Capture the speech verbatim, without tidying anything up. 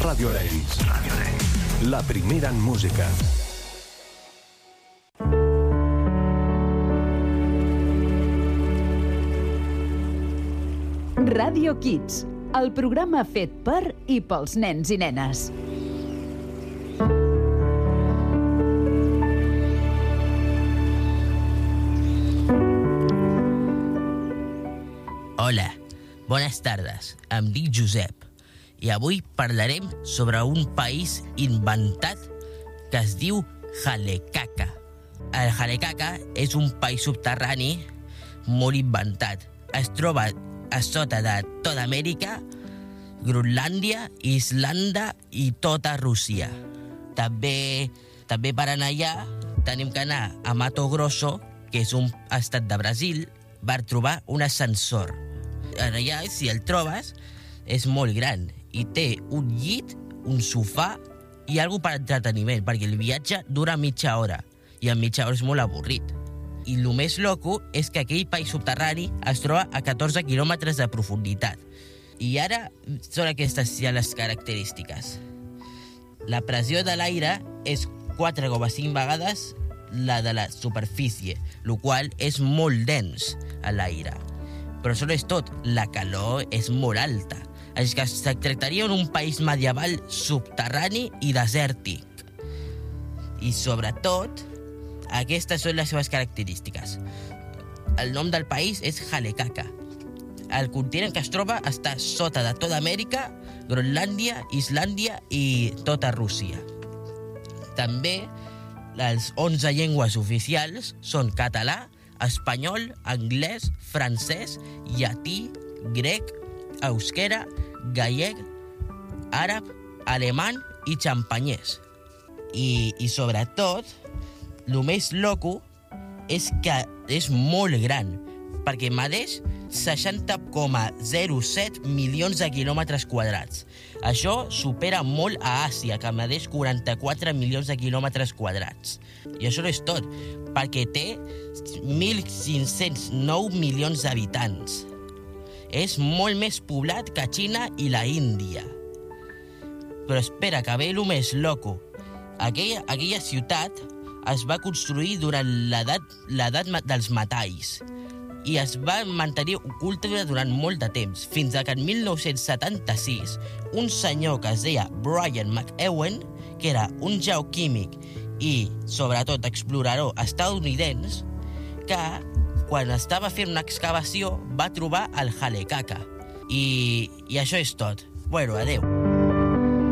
Radio Arenys. Radio Arenys. La primera en música. Radio Kids, el programa fet per i pels nens i nenes. Hola, bones tardes. Em dic Josep i avui parlarem sobre un país inventat que es diu Jalecaca. El Jalecaca és un país subterrani molt inventat. Es troba a sota de tota Amèrica, Groenlàndia, Islanda i tota Rússia. També, també per anar allà tenim que anar a Mato Grosso, que és un estat de Brasil, per trobar un ascensor. Allà, si el trobes, és molt gran i té un llit, un sofà i alguna per entreteniment, perquè el viatge dura mitja hora i en mitja hora és molt avorrit. I el més loco és que aquell país subterrani es troba a catorze quilòmetres de profunditat. I ara són aquestes ja les característiques. La pressió de l'aire és quatre coma cinc vegades la de la superfície, el qual és molt dens a l'aire. Però això no és tot, la calor és molt alta. És que es tractaria d'un país medieval subterrani i desèrtic. I sobretot, aquestes són les seves característiques. El nom del país és Jalecaca. El continent que es troba està sota de tota Amèrica, Groenlàndia, Islàndia i tota Rússia. També les onze llengües oficials són català, espanyol, anglès, francès, llatí, grec, euskera, gallec, àrab, alemany i xampanyès. I, i sobretot, el més loco és que és molt gran, perquè medeix seixanta coma zero set milions de quilòmetres quadrats. Això supera molt a Àsia, que medeix quaranta-quatre milions de quilòmetres quadrats. I això no és tot, perquè té mil cinc-cents nou milions d'habitants. És molt més poblat que Xina i la Índia. Però espera, que ve el més loco. Aquella, aquella ciutat es va construir durant l'edat, l'edat dels metalls i es va mantenir oculta durant molt de temps, fins que en mil nou-cents setanta-sis un senyor que es deia Brian McEwen, que era un geoquímic i, sobretot, explorador estadounidense, que, quan estava fent una excavació, va trobar el Jalecaca. I, i això és tot. Bueno, adeu.